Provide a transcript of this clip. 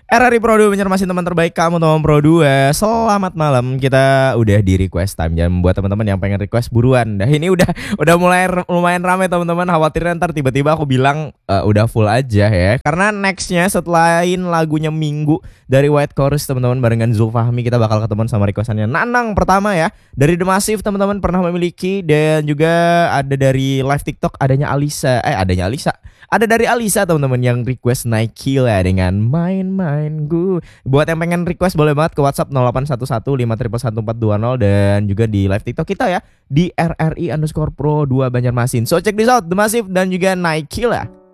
RRI Pro 2 Banjarmasin, teman terbaik kamu teman Pro 2. Selamat malam. Kita udah di request time jam buat teman-teman yang pengen request buruan. Dah ini udah mulai lumayan ramai teman-teman. Khawatirnya ntar tiba-tiba aku bilang udah full aja ya. Karena nextnya setelahin lagunya Minggu dari White Chorus teman-teman barengan Zulfahmi, kita bakal ketemu sama requestannya Nanang pertama ya. Dari The Massive teman-teman pernah memiliki, dan juga ada dari live TikTok adanya Alisa. Ada dari Alisa teman-teman yang request Nike lah dengan main-main gue. Buat yang pengen request boleh banget ke WhatsApp 0811 dan juga di live TikTok kita ya di RRI_Pro 2 Banjarmasin. So check this out, The Massive dan juga Nike lah.